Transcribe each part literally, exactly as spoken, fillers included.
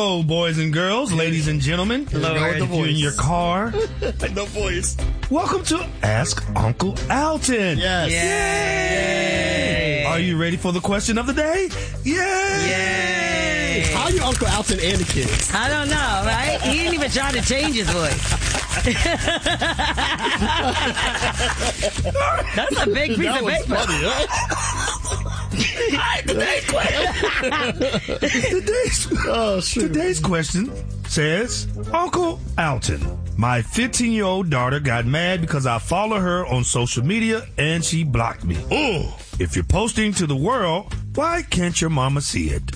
Hello, boys and girls, ladies and gentlemen. Hello, if you're in your car. No voice. Welcome to Ask Uncle Alton. Yes. Yay. Yay. Are you ready for the question of the day? Yay. Yay. How are you Uncle Alton and the kids? I don't know, right? He didn't even try to change his voice. That's a big piece that of was paper. Funny, huh? Today's question. today's, oh, shoot. today's question says, Uncle Alton, my fifteen-year-old daughter got mad because I follow her on social media and she blocked me. Mm. If you're posting to the world, why can't your mama see it?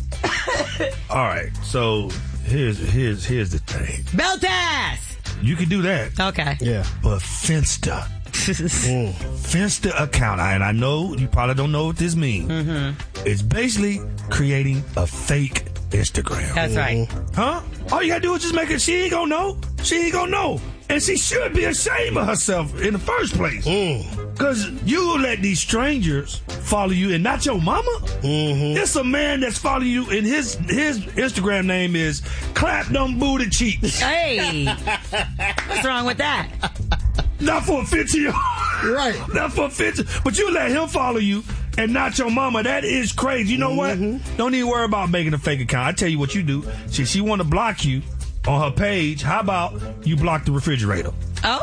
All right, so here's here's here's the thing. Belt ass. You can do that. Okay. Yeah. But Finsta. Mm. Finsta account, and I know you probably don't know what this means. Mm-hmm. It's basically creating a fake Instagram. That's right. Huh? All you gotta do is just make it. She ain't gonna know. She ain't gonna know. And she should be ashamed of herself in the first place. Mm. Because you let these strangers follow you and not your mama. Mm-hmm. It's a man that's following you, and his his Instagram name is Clap Them Booty Cheeks. Hey. What's wrong with that? Not for a fifty-year-old. Right. Not for a fifty. But you let him follow you and not your mama. That is crazy. You know mm-hmm. what? Don't even worry about making a fake account. I tell you what you do. She, she want to block you on her page. How about you block the refrigerator? Oh.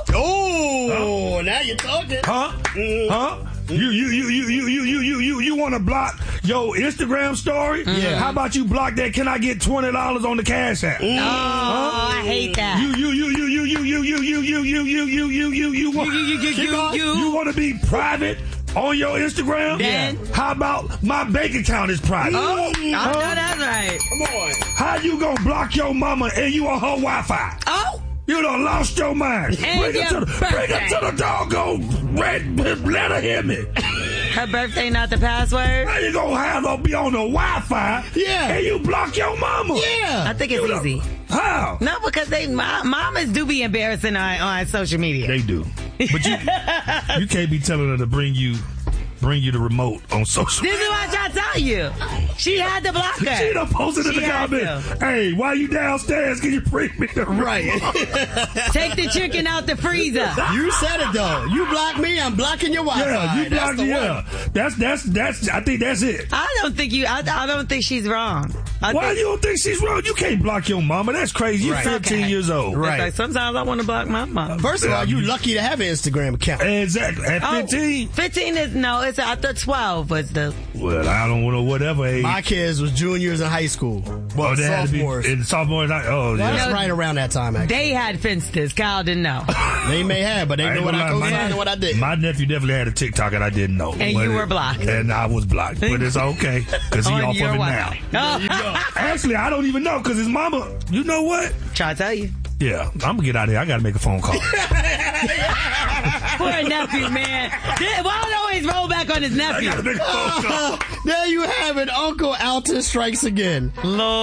Oh, huh? Now you're talking. Huh? Mm-hmm. Huh? You you you you you you you you you you want to block your Instagram story? Yeah. How about you block that? Can I get twenty dollars on the Cash App? Oh, huh? I hate that. You you you you you you you you you you you you you you you you want you you you you you want to be private on your Instagram? Then? How about my bank account is private? Oh, I know that's right. Come on. How you gonna block your mama and you on her Wi-Fi? Oh. You done lost your mind. And Bring it to the bring it to the doggone red. Let her hear me. Her birthday not the password? How you gonna have her be on the Wi-Fi? Yeah. And you block your mama? Yeah. I think it's You easy. know, how? No, because they ma- mamas do be embarrassing on, on social media. They do. But you you can't be telling her to bring you bring you the remote on social This media. is what I'm trying to tell you. She had to block her. She done posted in She the had comments. to. Hey, while you downstairs, can you bring me the Right. Take the chicken out the freezer. You said it though. You block me, I'm blocking your Wi-Fi. Yeah, you That's blocked the yeah. one. That's that's that's I think that's it. I don't think you. I, I don't think she's wrong. I Why think, you don't think she's wrong? You can't block your mama. That's crazy. You're Right. fifteen Okay. years old. Right. Like, sometimes I want to block my mom. First of all, you lucky to have an Instagram account. Exactly. At Oh, fifteen. fifteen is no. It's I thought twelve was the. Well, I don't know whatever age. My kids was juniors in high school. well, Well, they had to be sophomores. in sophomores. I- Oh, Well, yeah. that's right around that time, actually. They had Finsters. Kyle didn't know, They may have, but they I know ain't what gonna I lie, co-signed my- and what I did. My nephew definitely had a TikTok and I didn't know. And But you it- were blocked. And I was blocked. But it's okay because he On off of your it Wi-Fi. now. Oh, Actually, I don't even know because his mama, you know what? try to tell you. Yeah, I'm going to get out of here. I got to make a phone call. Poor nephew, man. Why don't always roll back on his I got to nephew? make a phone call. There you have it. Uncle Alton strikes again. Lord.